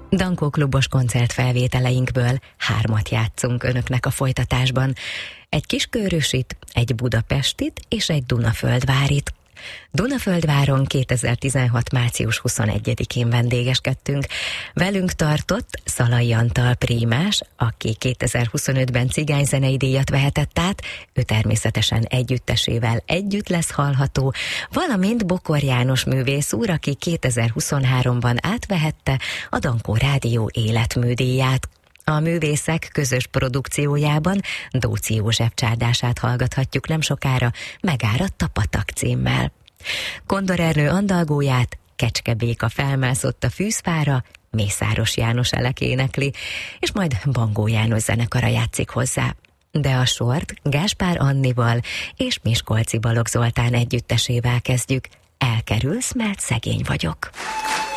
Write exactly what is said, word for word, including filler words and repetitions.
Dankó klubos koncertfelvételeinkből hármat játszunk önöknek a folytatásban. Egy kiskörösit, egy budapestit és egy Dunaföldvárit. Dunaföldváron kétezer-tizenhat. március huszonegyedikén vendégeskedtünk. Velünk tartott Szalai Antal prímás, aki kétezer-huszonötben cigányzenei díjat vehetett át, ő természetesen együttesével együtt lesz hallható, valamint Bokor János művész úr, aki kétezer-huszonháromban átvehette a Dankó Rádió életműdíját. A művészek közös produkciójában Dóczy József csárdását hallgathatjuk nem sokára, Megáradt a patak címmel. Kondor Ernő andalgóját Kecske Béka felmászott a fűzfára, Mészáros János elek énekli, és majd Bangó János zenekara játszik hozzá. De a sort Gáspár Annival és Miskolci Balogh Zoltán együttesével kezdjük. Elkerülsz, mert szegény vagyok.